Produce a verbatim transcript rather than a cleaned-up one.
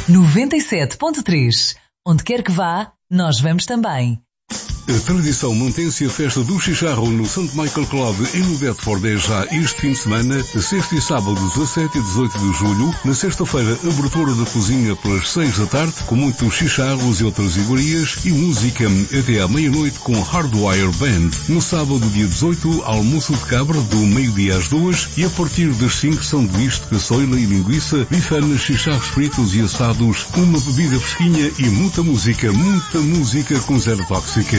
noventa e sete ponto três. Onde quer que vá, nós vamos também. A tradição mantém-se a festa do Chicharro no Saint Michael Club em no Bedford é já este fim de semana, sexta e sábado dezassete e dezoito de julho. Na sexta-feira, abertura da cozinha pelas seis da tarde, com muitos chicharros e outras iguarias e música até à meia-noite com Hardwire Band. No sábado, dia dezoito, almoço de cabra do meio-dia às duas e a partir das cinco, sanduíche de caçoila e linguiça, bifanas, chicharros fritos e assados, uma bebida fresquinha e muita música, muita música com zero tóxica.